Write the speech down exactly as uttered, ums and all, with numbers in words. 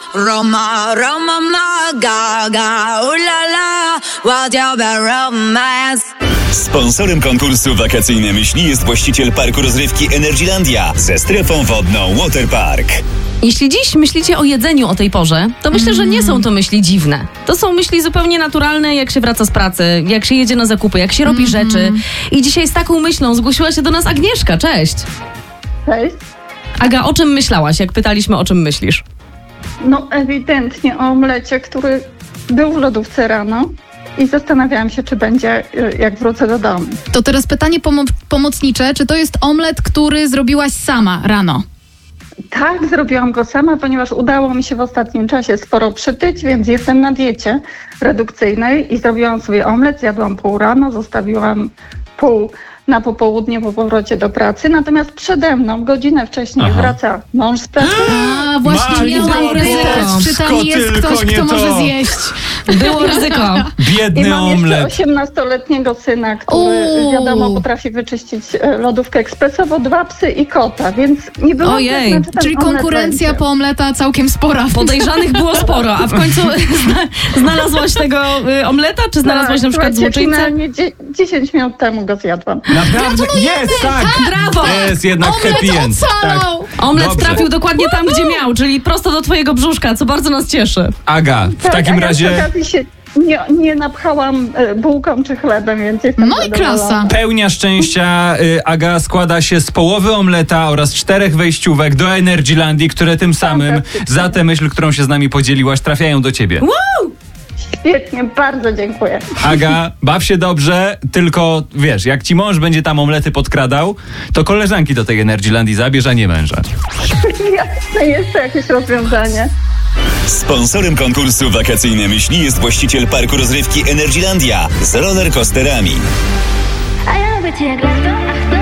Roma, Roma, ma, gaga, ulala, what your romance. Sponsorem konkursu Wakacyjne Myśli jest właściciel parku rozrywki Energylandia ze strefą wodną Waterpark. Jeśli dziś myślicie o jedzeniu o tej porze, to myślę, że nie są to myśli dziwne. To są myśli zupełnie naturalne, jak się wraca z pracy, jak się jedzie na zakupy, jak się robi mm-hmm. rzeczy. I dzisiaj z taką myślą zgłosiła się do nas Agnieszka. Cześć. Cześć. Aga, o czym myślałaś, jak pytaliśmy, o czym myślisz? No ewidentnie o omlecie, który był w lodówce rano i zastanawiałam się, czy będzie, jak wrócę do domu. To teraz pytanie pomo- pomocnicze. Czy to jest omlet, który zrobiłaś sama rano? Tak, zrobiłam go sama, ponieważ udało mi się w ostatnim czasie sporo przytyć, więc jestem na diecie redukcyjnej i zrobiłam sobie omlet, zjadłam pół rano, zostawiłam pół na popołudnie po powrocie do pracy, natomiast przede mną godzinę wcześniej Aha. wraca mąż z pracy. A, właśnie miałam ryzyko. Czy tam jest tylko ktoś, nie kto to. może zjeść? Było ryzyko. I Biedny mam jeszcze omlet. osiemnastoletniego syna, który Uuu. wiadomo potrafi wyczyścić e, lodówkę ekspresowo, dwa psy i kota, więc nie było Ojej, pewne, czy ten Czyli omlet konkurencja będzie. po omleta całkiem spora. Podejrzanych było sporo, a w końcu zna- znalazłaś tego y, omleta, czy znalazłaś Tak, na przykład słuchajcie, złoczyńcę? finalnie dzie- dziesięć minut temu go zjadłam. Naprawdę? Jest, tak! Brawo! Jest jednak Omlet happy end. Tak. ocalał! Omlet Dobrze. trafił dokładnie tam, gdzie miał, czyli prosto do twojego brzuszka, co bardzo nas cieszy. Aga, w Tak, takim a ja razie przy okazji się nie, nie napchałam e, bułką czy chlebem, więc jestem No i zadowolona. klasa. pełnia szczęścia y, Aga składa się z połowy omleta oraz czterech wejściówek do Energylandii, które tym samym Fantastycznie. za tę myśl, którą się z nami podzieliłaś, trafiają do ciebie. Świetnie, bardzo dziękuję. Aga, baw się dobrze, tylko wiesz, jak ci mąż będzie tam omlety podkradał, to koleżanki do tej Energylandii zabierz, a nie męża. Jasne, jest to jakieś rozwiązanie. Sponsorem konkursu Wakacyjne Myśli jest właściciel parku rozrywki Energylandia z rollercoasterami. A ja lubię cię jak lato,